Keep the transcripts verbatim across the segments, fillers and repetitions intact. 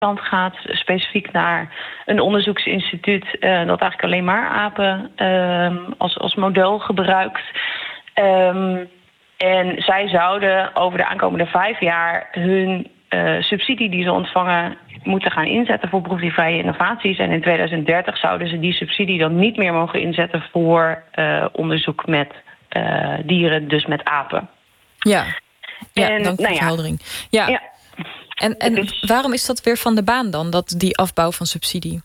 kant gaat, specifiek naar een onderzoeksinstituut uh, dat eigenlijk alleen maar apen uh, als, als model gebruikt. Um, en zij zouden over de aankomende vijf jaar hun uh, subsidie die ze ontvangen moeten gaan inzetten voor proefdiervrije innovaties. En in tweeduizend dertig zouden ze die subsidie dan niet meer mogen inzetten voor uh, onderzoek met uh, dieren, dus met apen. Ja, ja en, dank voor de verheldering. Ja. ja. En, en dus, waarom is dat weer van de baan dan, dat die afbouw van subsidie?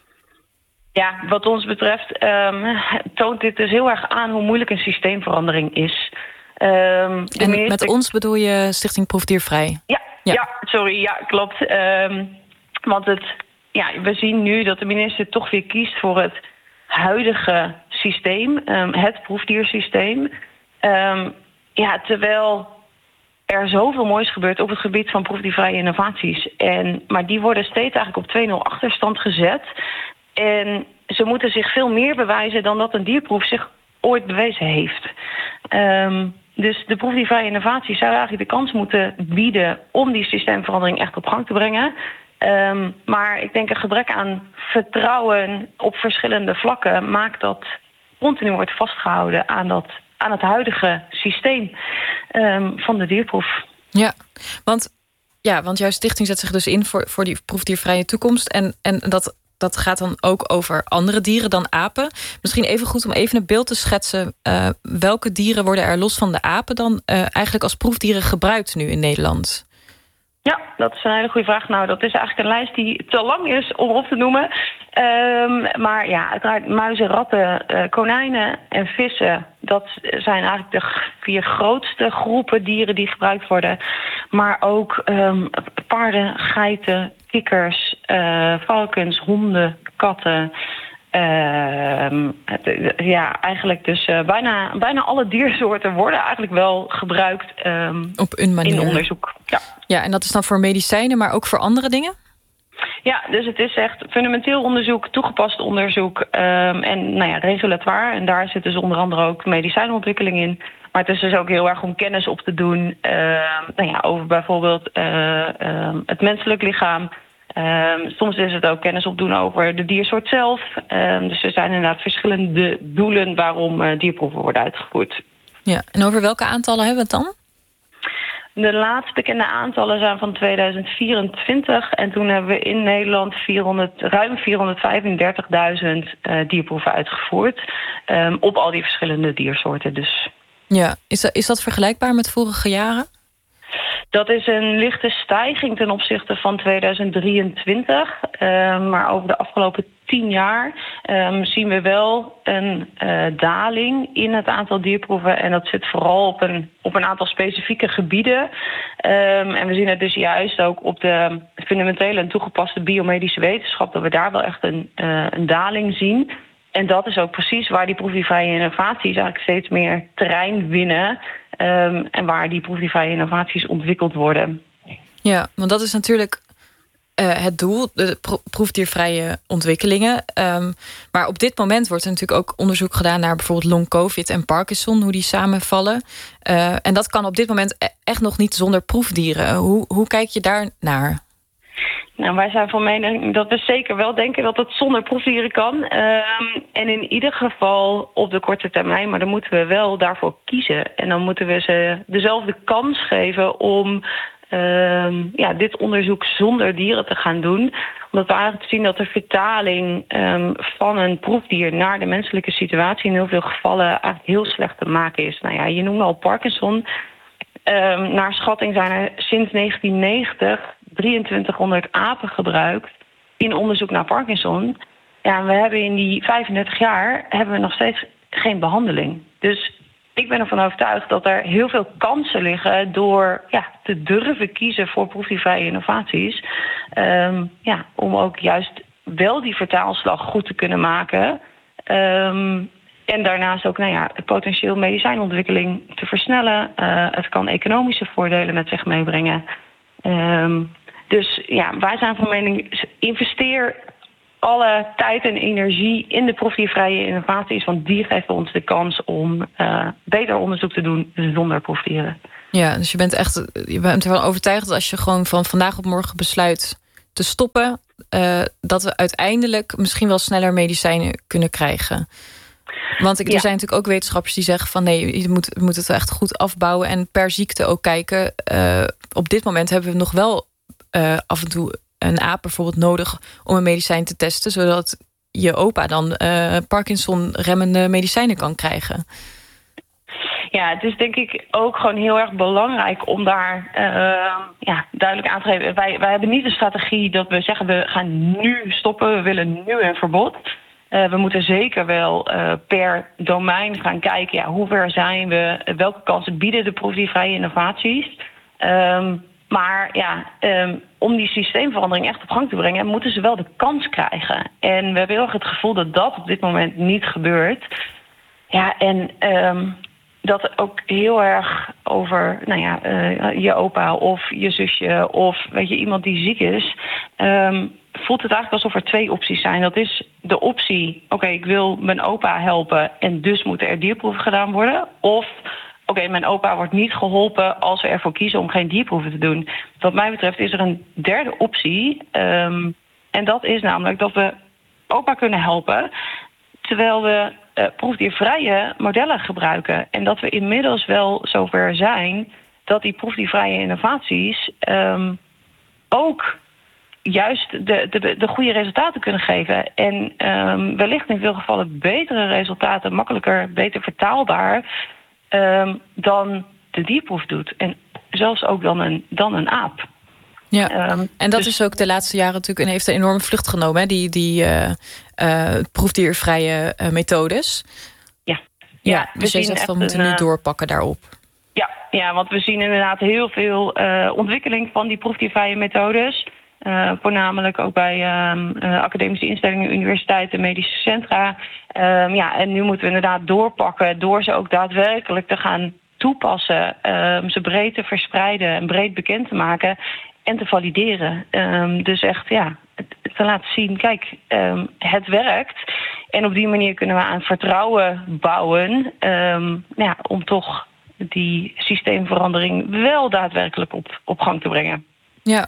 Ja, wat ons betreft um, toont dit dus heel erg aan hoe moeilijk een systeemverandering is. Um, en minister... met ons bedoel je Stichting Proefdiervrij? Ja, ja. ja sorry, ja, klopt. Um, want het, ja, we zien nu dat de minister toch weer kiest voor het huidige systeem, um, het proefdiersysteem. Um, ja, terwijl er zoveel moois gebeurt op het gebied van proefdiervrije innovaties. En, maar die worden steeds eigenlijk op twee nul achterstand gezet. En ze moeten zich veel meer bewijzen dan dat een dierproef zich ooit bewezen heeft. Um, dus de proefdiervrije innovatie zou eigenlijk de kans moeten bieden om die systeemverandering echt op gang te brengen. Um, maar ik denk een gebrek aan vertrouwen op verschillende vlakken maakt dat continu wordt vastgehouden aan dat aan het huidige systeem um, van de dierproef. Ja, want, ja, want jouw stichting zet zich dus in voor, voor die proefdiervrije toekomst. En, en dat, dat gaat dan ook over andere dieren dan apen. Misschien even goed om even een beeld te schetsen. Uh, welke dieren worden er los van de apen dan uh, eigenlijk als proefdieren gebruikt nu in Nederland? Ja, dat is een hele goede vraag. Nou, dat is eigenlijk een lijst die te lang is om op te noemen. Um, maar ja, uiteraard muizen, ratten, uh, konijnen en vissen. Dat zijn eigenlijk de vier grootste groepen dieren die gebruikt worden. Maar ook um, paarden, geiten, kikkers, uh, varkens, honden, katten. Uh, ja, eigenlijk dus uh, bijna, bijna alle diersoorten worden eigenlijk wel gebruikt um, op een manier in onderzoek. Ja. ja, en dat is dan voor medicijnen, maar ook voor andere dingen? Ja, dus het is echt fundamenteel onderzoek, toegepast onderzoek um, en nou ja, regulatoire. En daar zit dus onder andere ook medicijnontwikkeling in. Maar het is dus ook heel erg om kennis op te doen uh, nou ja, over bijvoorbeeld uh, um, het menselijk lichaam. Um, soms is het ook kennis opdoen over de diersoort zelf. Um, dus er zijn inderdaad verschillende doelen waarom uh, dierproeven worden uitgevoerd. Ja, en over welke aantallen hebben we het dan? De laatst bekende aantallen zijn van tweeduizend vierentwintig. En toen hebben we in Nederland vierhonderd, ruim vierhonderdvijfendertigduizend uh, dierproeven uitgevoerd. Um, op al die verschillende diersoorten dus. Ja, is dat, is dat vergelijkbaar met vorige jaren? Dat is een lichte stijging ten opzichte van tweeduizend drieëntwintig. Uh, maar over de afgelopen tien jaar um, zien we wel een uh, daling in het aantal dierproeven. En dat zit vooral op een, op een aantal specifieke gebieden. Um, en we zien het dus juist ook op de fundamentele en toegepaste biomedische wetenschap, dat we daar wel echt een, uh, een daling zien. En dat is ook precies waar die proefdiervrije innovaties eigenlijk steeds meer terrein winnen. Um, en waar die proefdiervrije innovaties ontwikkeld worden. Ja, want dat is natuurlijk uh, het doel, de pro- proefdiervrije ontwikkelingen. Um, maar op dit moment wordt er natuurlijk ook onderzoek gedaan naar bijvoorbeeld long covid en Parkinson, hoe die samenvallen. Uh, en dat kan op dit moment e- echt nog niet zonder proefdieren. Hoe, hoe kijk je daar naar? Nou, wij zijn van mening dat we zeker wel denken dat het zonder proefdieren kan. Um, en in ieder geval op de korte termijn, maar dan moeten we wel daarvoor kiezen. En dan moeten we ze dezelfde kans geven om um, ja, dit onderzoek zonder dieren te gaan doen. Omdat we eigenlijk zien dat de vertaling um, van een proefdier naar de menselijke situatie in heel veel gevallen eigenlijk heel slecht te maken is. Nou ja, je noemde al Parkinson. Um, naar schatting zijn er sinds negentien negentig drieëntwintighonderd apen gebruikt in onderzoek naar Parkinson. Ja, en we hebben in die vijfendertig jaar hebben we nog steeds geen behandeling. Dus ik ben ervan overtuigd dat er heel veel kansen liggen door ja, te durven kiezen voor proefdiervrije innovaties. Um, ja, om ook juist wel die vertaalslag goed te kunnen maken. Um, En daarnaast ook nou ja, het potentieel medicijnontwikkeling te versnellen. Uh, het kan economische voordelen met zich meebrengen. Um, dus ja, wij zijn van mening, investeer alle tijd en energie in de proefdiervrije innovaties. Want die geven ons de kans om uh, beter onderzoek te doen zonder proefdieren. Ja, dus je bent echt je bent ervan overtuigd dat als je gewoon van vandaag op morgen besluit te stoppen, uh, dat we uiteindelijk misschien wel sneller medicijnen kunnen krijgen. Want ik, ja. er zijn natuurlijk ook wetenschappers die zeggen van nee, je moet, je moet het echt goed afbouwen en per ziekte ook kijken. Uh, op dit moment hebben we nog wel uh, af en toe een aap bijvoorbeeld nodig om een medicijn te testen, zodat je opa dan uh, Parkinson-remmende medicijnen kan krijgen. Ja, het is denk ik ook gewoon heel erg belangrijk om daar uh, ja, duidelijk aan te geven. Wij, wij hebben niet een strategie dat we zeggen we gaan nu stoppen, we willen nu een verbod. Uh, we moeten zeker wel uh, per domein gaan kijken, ja, hoe ver zijn we, welke kansen bieden de proefdiervrije innovaties. Um, maar ja, um, om die systeemverandering echt op gang te brengen, moeten ze wel de kans krijgen. En we hebben heel erg het gevoel dat dat op dit moment niet gebeurt. Ja, en um, dat ook heel erg over, nou ja, uh, je opa of je zusje of weet je, iemand die ziek is, um, voelt het eigenlijk alsof er twee opties zijn. Dat is de optie, oké, okay, ik wil mijn opa helpen en dus moeten er dierproeven gedaan worden. Of, oké, okay, mijn opa wordt niet geholpen als we ervoor kiezen om geen dierproeven te doen. Wat mij betreft is er een derde optie. Um, en dat is namelijk dat we opa kunnen helpen terwijl we uh, proefdiervrije modellen gebruiken. En dat we inmiddels wel zover zijn dat die proefdiervrije innovaties um, ook juist de, de, de goede resultaten kunnen geven. En um, wellicht in veel gevallen betere resultaten, makkelijker, beter vertaalbaar, um, dan de dierproef doet. En zelfs ook dan een, dan een aap. Ja, um, en dat dus is ook de laatste jaren natuurlijk en heeft een enorme vlucht genomen, hè? Die, die uh, uh, proefdiervrije uh, methodes. Ja, ja, ja dus je zegt van we moeten nu doorpakken daarop. Ja, ja, want we zien inderdaad heel veel uh, ontwikkeling van die proefdiervrije methodes. Uh, voornamelijk ook bij uh, uh, academische instellingen, universiteiten, medische centra. Um, ja, en nu moeten we inderdaad doorpakken door ze ook daadwerkelijk te gaan toepassen, um, ze breed te verspreiden en breed bekend te maken en te valideren. Um, dus echt, ja, te laten zien, kijk, um, het werkt. En op die manier kunnen we aan vertrouwen bouwen, um, ja, om toch die systeemverandering wel daadwerkelijk op, op gang te brengen. Ja.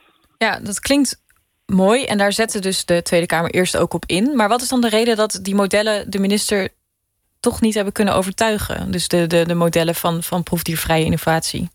Ja, dat klinkt mooi. En daar zette dus de Tweede Kamer eerst ook op in. Maar wat is dan de reden dat die modellen de minister toch niet hebben kunnen overtuigen? Dus de, de, de modellen van, van proefdiervrije innovatie.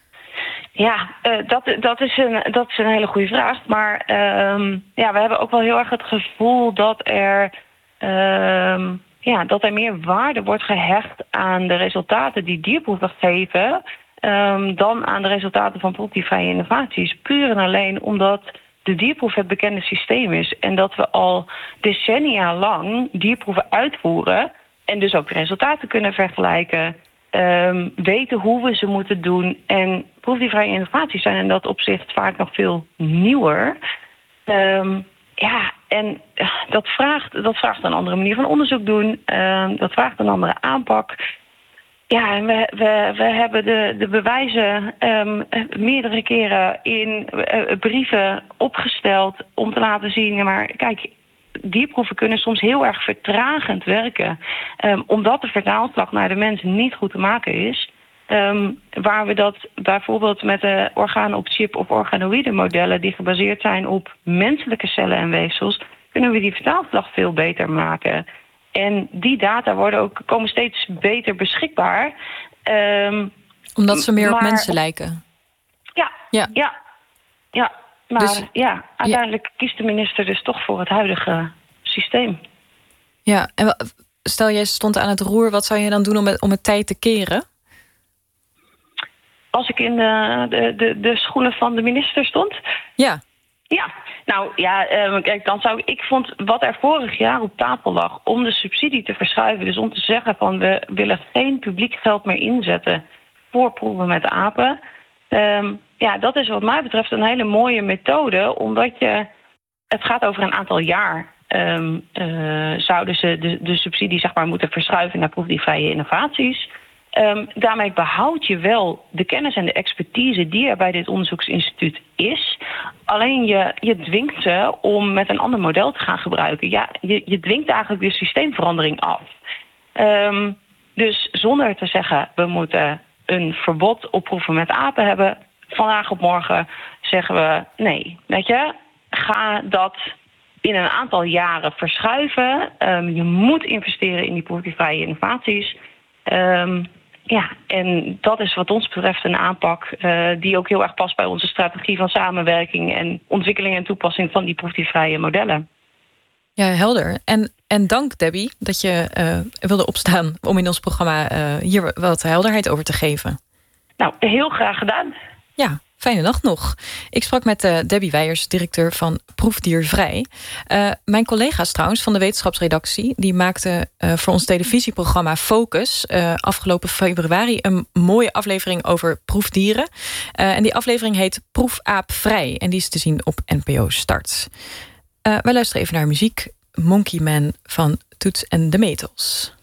Ja, uh, dat, dat, is een, dat is een hele goede vraag. Maar um, ja, we hebben ook wel heel erg het gevoel dat er, um, ja, dat er meer waarde wordt gehecht aan de resultaten die dierproeven geven, Um, dan aan de resultaten van proefdiervrije innovaties. Puur en alleen omdat de dierproef het bekende systeem is en dat we al decennia lang dierproeven uitvoeren en dus ook de resultaten kunnen vergelijken, um, weten hoe we ze moeten doen. En proefdiervrije innovaties zijn in dat opzicht vaak nog veel nieuwer. Um, ja, en dat vraagt, dat vraagt een andere manier van onderzoek doen. Um, dat vraagt een andere aanpak. Ja, en we, we, we hebben de, de bewijzen um, meerdere keren in uh, brieven opgesteld om te laten zien, maar kijk, dierproeven kunnen soms heel erg vertragend werken, um, omdat de vertaalslag naar de mensen niet goed te maken is. Um, waar we dat bijvoorbeeld met de organen op chip of organoïde modellen die gebaseerd zijn op menselijke cellen en weefsels, kunnen we die vertaalslag veel beter maken. En die data worden ook, komen steeds beter beschikbaar. Um, Omdat ze meer maar, op mensen lijken? Ja, ja, ja. ja. Maar dus, ja, uiteindelijk ja. kiest de minister dus toch voor het huidige systeem. Ja, en stel jij stond aan het roer, wat zou je dan doen om het, om het tijd te keren? Als ik in de, de, de, de schoenen van de minister stond? Ja. Ja, nou ja, uh, kijk, dan zou ik, ik vond wat er vorig jaar op tafel lag om de subsidie te verschuiven, dus om te zeggen van we willen geen publiek geld meer inzetten voor proeven met apen. Um, ja, dat is wat mij betreft een hele mooie methode, omdat je, het gaat over een aantal jaar, um, uh, zouden ze de, de subsidie zeg maar moeten verschuiven naar proefdiervrije innovaties. Um, daarmee behoud je wel de kennis en de expertise die er bij dit onderzoeksinstituut is. Alleen je, je dwingt ze om met een ander model te gaan gebruiken. Ja, je, je dwingt eigenlijk de systeemverandering af. Um, dus zonder te zeggen, we moeten een verbod op proeven met apen hebben, vandaag op morgen zeggen we nee. Weet je, ga dat in een aantal jaren verschuiven. Um, je moet investeren in die proefdiervrije innovaties. Um, ja, en dat is wat ons betreft een aanpak uh, die ook heel erg past bij onze strategie van samenwerking en ontwikkeling en toepassing van die proefdiervrije modellen. Ja, helder. En, en dank Debbie dat je uh, wilde opstaan om in ons programma uh, hier wat helderheid over te geven. Nou, heel graag gedaan. Ja, fijne nacht nog. Ik sprak met uh, Debbie Weijers, directeur van Proefdiervrij. Uh, mijn collega's trouwens van de wetenschapsredactie, die maakten uh, voor ons televisieprogramma Focus uh, afgelopen februari een mooie aflevering over proefdieren. Uh, en die aflevering heet Proefaapvrij en die is te zien op N P O Start. Uh, wij luisteren even naar muziek. Monkey Man van Toots and the Maytals.